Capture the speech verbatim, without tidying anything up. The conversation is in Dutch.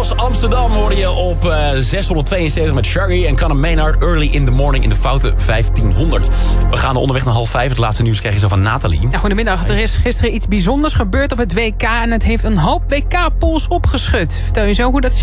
Jos Amsterdam hoorde je op uh, zeshonderdtweeënzeventig met Shaggy en Conor Maynard. Early in the morning in de foute vijftienhonderd. We gaan onderweg naar half vijf. Het laatste nieuws krijg je zo van Nathalie. Ja, goedemiddag. Er is gisteren iets bijzonders gebeurd op het W K... en het heeft een hoop W K-pools opgeschud. Vertel je zo hoe dat zit.